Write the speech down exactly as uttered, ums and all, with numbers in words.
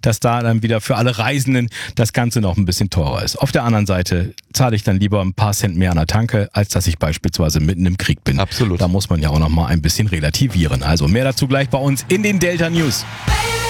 dass da dann wieder für alle Reisenden das Ganze noch ein bisschen teurer ist. Auf der anderen Seite zahle ich dann lieber ein paar Cent mehr an der Tanke, als dass ich beispielsweise mitten im Krieg bin. Absolut. Da muss man ja auch noch mal ein bisschen relativieren. Also mehr dazu gleich bei uns in den Delta News.